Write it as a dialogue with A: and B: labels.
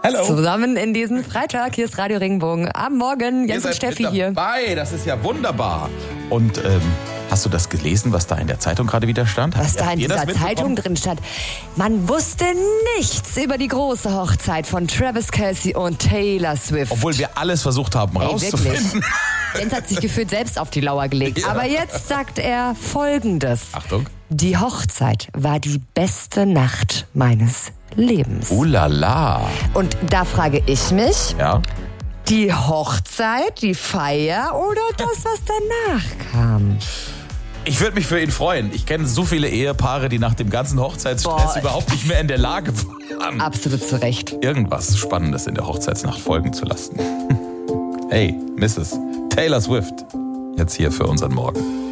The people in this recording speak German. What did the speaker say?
A: Hallo.
B: Zusammen in diesem Freitag. Hier ist Radio Regenbogen. Am Morgen, Jens und Steffi hier.
A: Dabei. Das ist ja wunderbar. Und hast du das gelesen, was da in der Zeitung gerade wieder stand?
B: Was da in dieser Zeitung drin stand? Man wusste nichts über die große Hochzeit von Travis Kelce und Taylor Swift.
A: Obwohl wir alles versucht haben rauszufinden.
B: Jens hat sich gefühlt selbst auf die Lauer gelegt. Ja. Aber jetzt sagt er Folgendes.
A: Achtung.
B: Die Hochzeit war die beste Nacht meines Lebens.
A: Lala.
B: Und da frage ich mich,
A: ja?
B: Die Hochzeit, die Feier oder das, was danach kam?
A: Ich würde mich für ihn freuen. Ich kenne so viele Ehepaare, die nach dem ganzen Hochzeitsstress überhaupt nicht mehr in der Lage waren,
B: absolut zu Recht,
A: irgendwas Spannendes in der Hochzeitsnacht folgen zu lassen. Hey, Mrs. Taylor Swift, jetzt hier für unseren Morgen.